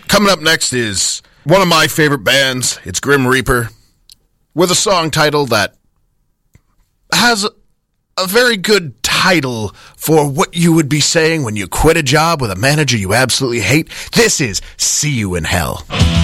Coming up next is one of my favorite bands. It's Grim Reaper, with a song title that has a very good title for what you would be saying when you quit a job with a manager you absolutely hate. This is See You in Hell.